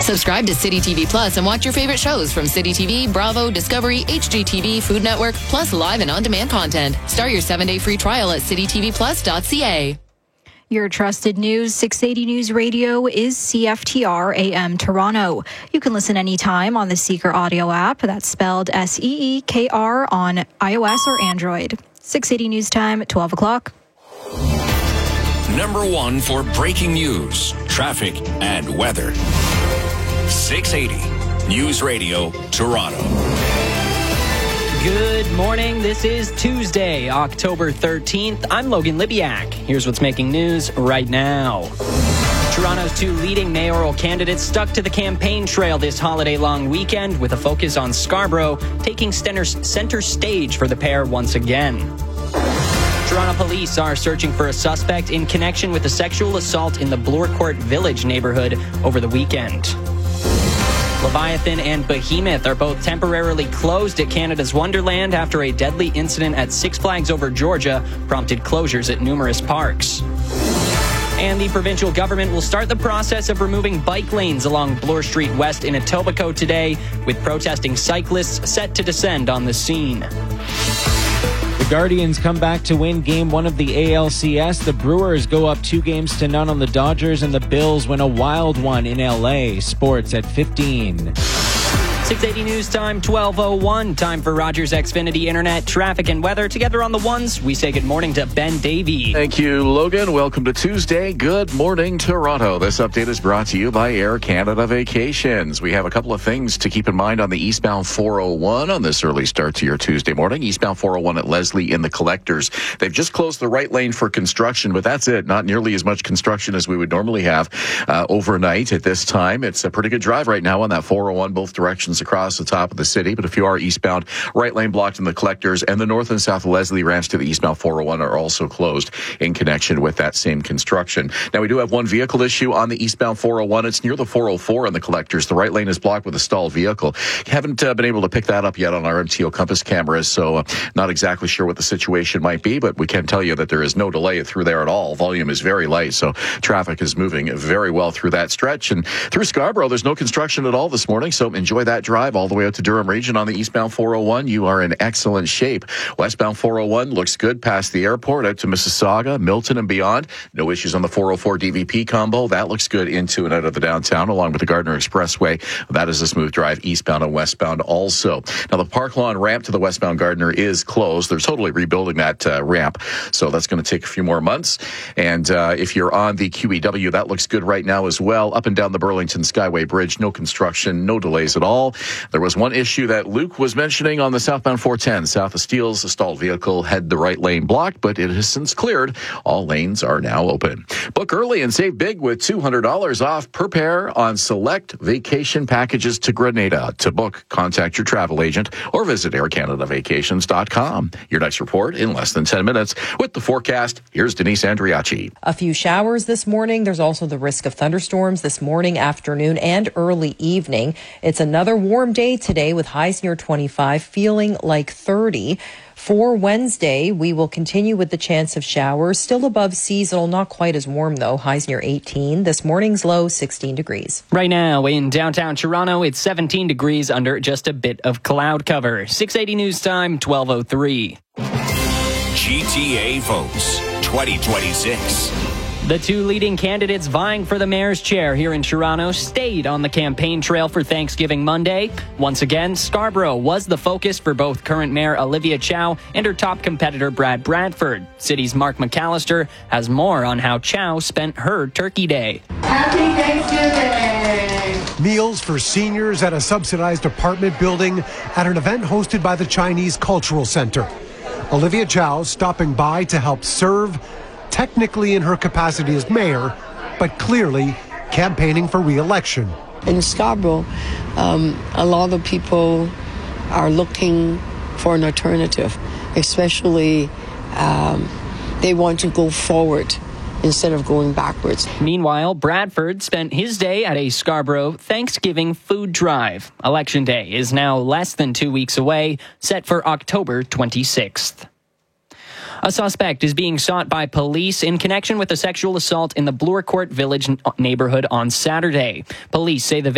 Subscribe to City TV Plus and watch your favorite shows from City TV, Bravo, Discovery, HGTV, Food Network, plus live and on-demand content. Start your 7-day free trial at citytvplus.ca. Your trusted news, 680 News Radio is CFTR AM Toronto. You can listen anytime on the Seeker audio app. That's spelled SEEKR on iOS or Android. 680 News Time, 12 o'clock. Number one for breaking news, traffic, and weather. 680 News Radio, Toronto. Good morning. This is Tuesday, October 13th. I'm Logan Libyak. Here's what's making news right now. Toronto's two leading mayoral candidates stuck to the campaign trail this holiday-long weekend with a focus on Scarborough, taking center stage for the pair once again. Toronto police are searching for a suspect in connection with a sexual assault in the Bloor-Court Village neighborhood over the weekend. Leviathan and Behemoth are both temporarily closed at Canada's Wonderland after a deadly incident at Six Flags Over Georgia prompted closures at numerous parks. And the provincial government will start the process of removing bike lanes along Bloor Street West in Etobicoke today, with protesting cyclists set to descend on the scene. The Guardians come back to win Game 1 of the ALCS. The Brewers go up 2-0 on the Dodgers, and the Bills win a wild one in LA. Sports at 15. 680 News Time, 12:01. Time for Rogers Xfinity Internet, traffic, and weather. Together on the ones, we say good morning to Ben Davey. Thank you, Logan. Welcome to Tuesday. Good morning, Toronto. This update is brought to you by Air Canada Vacations. We have a couple of things to keep in mind on the eastbound 401 on this early start to your Tuesday morning. Eastbound 401 at Leslie in the Collectors. They've just closed the right lane for construction, but that's it. Not nearly as much construction as we would normally have overnight at this time. It's a pretty good drive right now on that 401, both directions across the top of the city. But if you are eastbound, right lane blocked in the Collectors, and the north and south Leslie ramps to the eastbound 401 are also closed in connection with that same construction. Now, we do have one vehicle issue on the eastbound 401. It's near the 404 in the Collectors. The right lane is blocked with a stalled vehicle. Haven't been able to pick that up yet on our MTO Compass cameras, so not exactly sure what the situation might be, but we can tell you that there is no delay through there at all. Volume is very light, so traffic is moving very well through that stretch. And through Scarborough, there's no construction at all this morning, so enjoy that drive all the way out to Durham Region on the eastbound 401. You are in excellent shape. Westbound 401 looks good past the airport out to Mississauga, Milton, and beyond. No issues on the 404 DVP combo. That looks good into and out of the downtown, along with the Gardner Expressway. That is a smooth drive eastbound and westbound also. Now, the Park Lawn ramp to the westbound Gardner is closed. They're totally rebuilding that ramp, so that's going to take a few more months. And if you're on the QEW, that looks good right now as well. Up and down the Burlington Skyway Bridge, no construction, no delays at all. There was one issue that Luke was mentioning on the southbound 410. South of Steeles, a stalled vehicle had the right lane blocked, but it has since cleared. All lanes are now open. Book early and save big with $200 off per pair on select vacation packages to Grenada. To book, contact your travel agent or visit aircanadavacations.com. Your next report in less than 10 minutes. With the forecast, here's Denise Andriachi. A few showers this morning. There's also the risk of thunderstorms this morning, afternoon, and early evening. It's another warm day today with highs near 25, feeling like 30. For Wednesday, we will continue with the chance of showers, still above seasonal, not quite as warm though, highs near 18. This morning's low, 16 degrees. Right now in downtown Toronto, it's 17 degrees under just a bit of cloud cover. 680 News Time, 12:03. GTA votes 2026. The two leading candidates vying for the mayor's chair here in Toronto stayed on the campaign trail for Thanksgiving Monday. Once again, Scarborough was the focus for both current Mayor Olivia Chow and her top competitor Brad Bradford. City's Mark McAllister has more on how Chow spent her Turkey Day. Happy Thanksgiving! Meals for seniors at a subsidized apartment building at an event hosted by the Chinese Cultural Center. Olivia Chow stopping by to help serve, technically in her capacity as mayor, but clearly campaigning for re-election. In Scarborough, a lot of people are looking for an alternative, especially they want to go forward instead of going backwards. Meanwhile, Bradford spent his day at a Scarborough Thanksgiving food drive. Election Day is now less than 2 weeks away, set for October 26th. A suspect is being sought by police in connection with a sexual assault in the Bloor-Court Village neighborhood on Saturday. Police say the